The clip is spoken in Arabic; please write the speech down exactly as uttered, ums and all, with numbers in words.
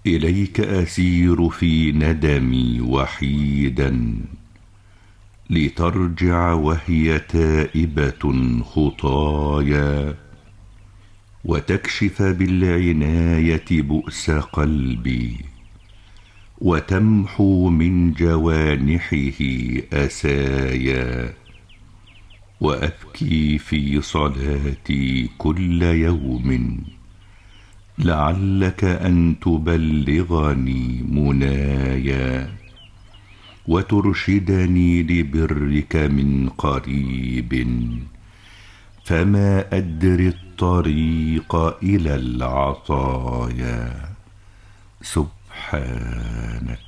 إليك أسير في ندمي وحيدا، لترجع وهي تائبة خطايا، وتكشف بالعناية بؤس قلبي، وتمحو من جوانحه أسايا. وأبكي في صلاتي كل يوم، لعلك أن تبلغني منايا، وترشدني لبرك من قريب، فما أدري الطريق إلى العطايا. سبحانك